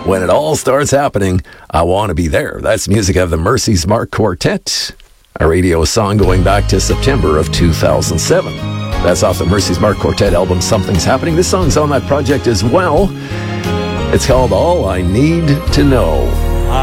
When it all starts happening, I want to be there. That's music of the Mercy's Mark Quartet, a radio song going back to September of 2007. That's off the Mercy's Mark Quartet album, Something's Happening. This song's on that project as well. It's called All I Need to Know.